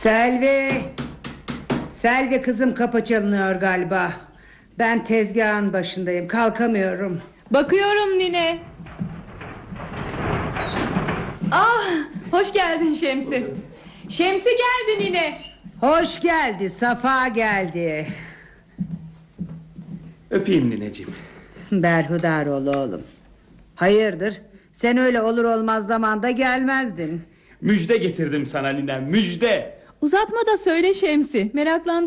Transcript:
Selvi. Selvi kızım, kapı çalınıyor galiba. Ben tezgahın başındayım, kalkamıyorum. Bakıyorum nine. Ah, hoş geldin Şemsi. Şemsi geldi nine. Hoş geldi, Safa geldi. Öpeyim nineciğim. Berhudar ol oğlum. Hayırdır? Sen öyle olur olmaz zamanda gelmezdin. Müjde getirdim sana ninem, müjde. Uzatma da söyle Şemsi. Meraklandım.